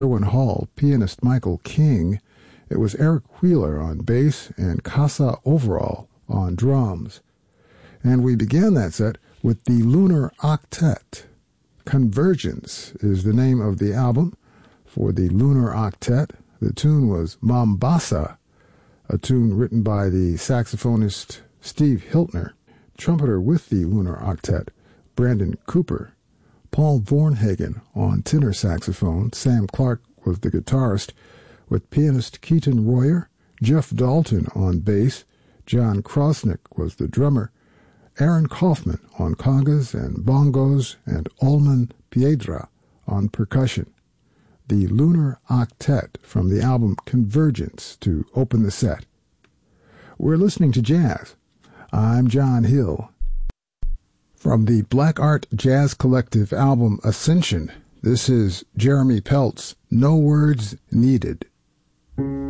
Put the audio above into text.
Erwin Hall, pianist Michael King. It was Eric Wheeler on bass and Casa Overall on drums. And we began that set with the Lunar Octet. Convergence is the name of the album for the Lunar Octet. The tune was Mombasa, a tune written by the saxophonist Steve Hiltner, trumpeter with the Lunar Octet, Brandon Cooper, Paul Vornhagen on tenor saxophone, Sam Clark was the guitarist, with pianist Keaton Royer, Jeff Dalton on bass, John Krosnick was the drummer, Aaron Kaufman on congas and bongos, and Olman Piedra on percussion. The Lunar Octet from the album Convergence to open the set. We're listening to jazz. I'm John Hill. From the Black Art Jazz Collective album Ascension, this is Jeremy Peltz, No Words Needed.